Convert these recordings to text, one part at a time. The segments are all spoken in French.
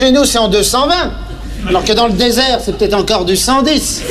Chez nous, c'est en 220. Alors que dans le désert, c'est peut-être encore du 110.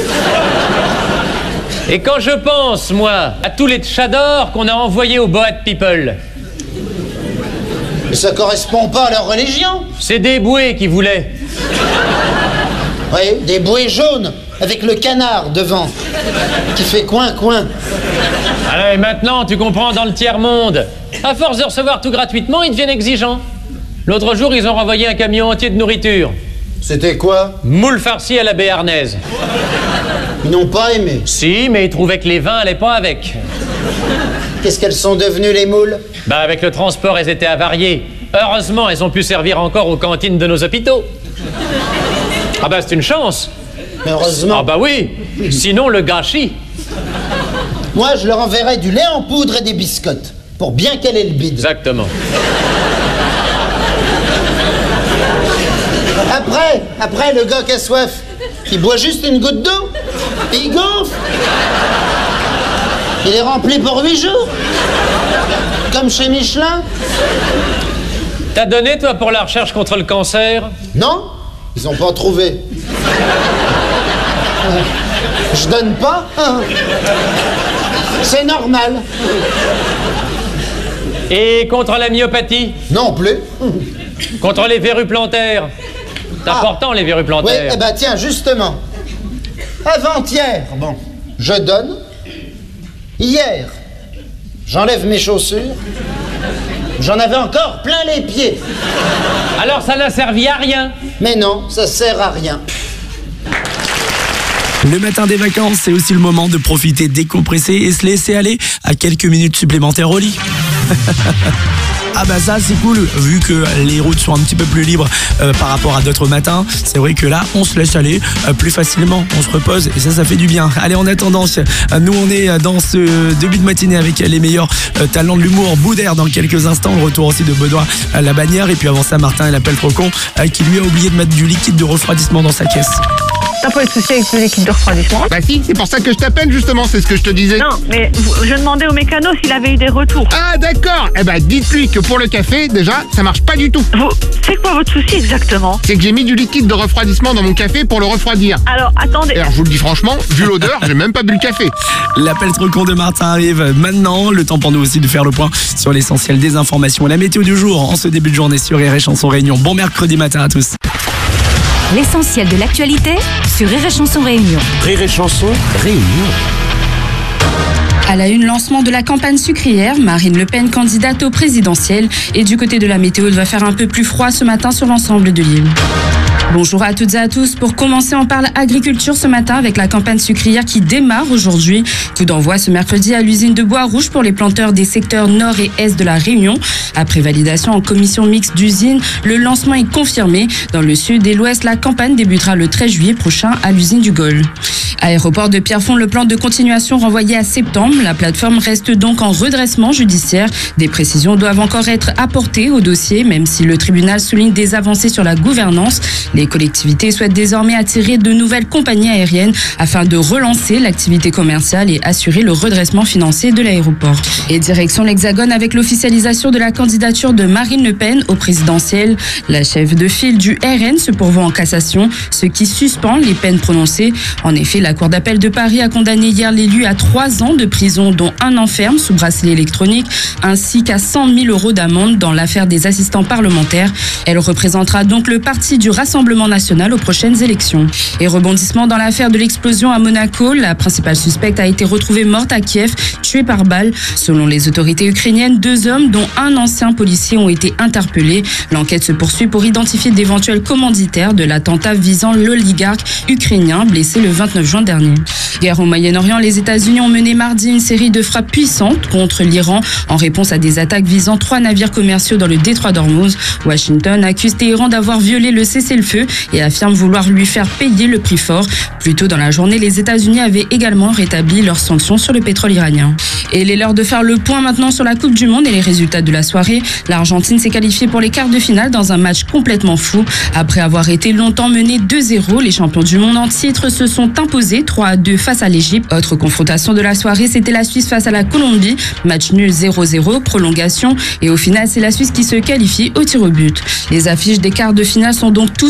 Et quand je pense, moi, à tous les tchadors qu'on a envoyés au Boat People... Mais ça correspond pas à leur religion. C'est des bouées qui voulaient. Oui, des bouées jaunes, avec le canard devant, qui fait coin-coin. Alors, et maintenant, tu comprends, dans le tiers-monde, à force de recevoir tout gratuitement, ils deviennent exigeants. L'autre jour, ils ont renvoyé un camion entier de nourriture. C'était quoi? Moules farcies à la béarnaise. Ils n'ont pas aimé. Si, mais ils trouvaient que les vins allaient pas avec. Qu'est-ce qu'elles sont devenues, les moules? Bah, avec le transport, elles étaient avariées. Heureusement, elles ont pu servir encore aux cantines de nos hôpitaux. Ah bah, c'est une chance. Mais heureusement. Ah bah oui. Sinon, le gâchis. Moi, je leur enverrai du lait en poudre et des biscottes, pour bien caler le bide. Exactement. Après, le gars qui a soif, il boit juste une goutte d'eau, et il gonfle. Il est rempli pour 8 jours. Comme chez Michelin. T'as donné, toi, pour la recherche contre le cancer? Non, ils ont pas trouvé. Je donne pas, hein. C'est normal. Et contre la myopathie? Non plus. Contre les verrues plantaires? C'est important, les verrues Oui, plantaires. eh ben tiens, justement. Avant-hier, bon, je donne. Hier, j'enlève mes chaussures. J'en avais encore plein les pieds. Alors ça n'a servi à rien. Mais non, ça sert à rien. Le matin des vacances, c'est aussi le moment de profiter, décompresser et se laisser aller à quelques minutes supplémentaires au lit. Ah bah ça c'est cool, vu que les routes sont un petit peu plus libres par rapport à d'autres matins, c'est vrai que là on se laisse aller plus facilement, on se repose et ça fait du bien. Allez, en attendant, nous on est dans ce début de matinée avec les meilleurs talents de l'humour. Boudère dans quelques instants, le retour aussi de Benoît la Bannière, et puis avant ça Martin et l'appel trop con qui lui a oublié de mettre du liquide de refroidissement dans sa caisse. T'as pas eu de souci avec le liquide de refroidissement? Bah si, c'est pour ça que je t'appelle justement, c'est ce que je te disais. Non, mais je demandais au mécano s'il avait eu des retours. Ah d'accord. Eh ben dites-lui que pour le café, déjà, ça marche pas du tout. C'est quoi votre souci exactement? C'est que j'ai mis du liquide de refroidissement dans mon café pour le refroidir. Alors, attendez. Alors je vous le dis franchement, vu l'odeur, j'ai même pas bu le café. L'appel trop con de Martin arrive maintenant. Le temps pour nous aussi de faire le point sur l'essentiel des informations. La météo du jour en ce début de journée sur Rire et Chanson Réunion. Bon mercredi matin à tous. L'essentiel de l'actualité sur Rire et Chanson Réunion. Rire et Chanson Réunion. À la une, lancement de la campagne sucrière, Marine Le Pen candidate au présidentiel. Et du côté de la météo, il va faire un peu plus froid ce matin sur l'ensemble de l'île. Bonjour à toutes et à tous. Pour commencer, on parle agriculture ce matin avec la campagne sucrière qui démarre aujourd'hui. Coup d'envoi ce mercredi à l'usine de Bois-Rouge pour les planteurs des secteurs nord et est de la Réunion. Après validation en commission mixte d'usine, le lancement est confirmé. Dans le sud et l'ouest, la campagne débutera le 13 juillet prochain à l'usine du Gol. Aéroport de Pierrefonds, le plan de continuation renvoyé à septembre. La plateforme reste donc en redressement judiciaire. Des précisions doivent encore être apportées au dossier, même si le tribunal souligne des avancées sur la gouvernance. Les collectivités souhaitent désormais attirer de nouvelles compagnies aériennes afin de relancer l'activité commerciale et assurer le redressement financier de l'aéroport. Et direction l'Hexagone avec l'officialisation de la candidature de Marine Le Pen au présidentiel. La chef de file du RN se pourvoit en cassation, ce qui suspend les peines prononcées. En effet, la Cour d'appel de Paris a condamné hier l'élu à 3 ans de prison, dont 1 an ferme sous bracelet électronique, ainsi qu'à 100 000 € d'amende dans l'affaire des assistants parlementaires. Elle représentera donc le parti du Rassemblement national aux prochaines élections. Et rebondissement dans l'affaire de l'explosion à Monaco, la principale suspecte a été retrouvée morte à Kiev, tuée par balle. Selon les autorités ukrainiennes, 2 hommes, dont un ancien policier, ont été interpellés. L'enquête se poursuit pour identifier d'éventuels commanditaires de l'attentat visant l'oligarque ukrainien blessé le 29 juin dernier. Guerre au Moyen-Orient, les États-Unis ont mené mardi une série de frappes puissantes contre l'Iran en réponse à des attaques visant 3 navires commerciaux dans le détroit d'Ormuz. Washington accuse Téhéran d'avoir violé le cessez-le-feu feu et affirme vouloir lui faire payer le prix fort. Plus tôt dans la journée, les États-Unis avaient également rétabli leurs sanctions sur le pétrole iranien. Et il est l'heure de faire le point maintenant sur la Coupe du Monde et les résultats de la soirée. L'Argentine s'est qualifiée pour les quarts de finale dans un match complètement fou. Après avoir été longtemps menés 2-0, les champions du monde en titre se sont imposés 3-2 face à l'Égypte. Autre confrontation de la soirée, c'était la Suisse face à la Colombie. Match nul 0-0, prolongation. Et au final, c'est la Suisse qui se qualifie au tir au but. Les affiches des quarts de finale sont donc toutes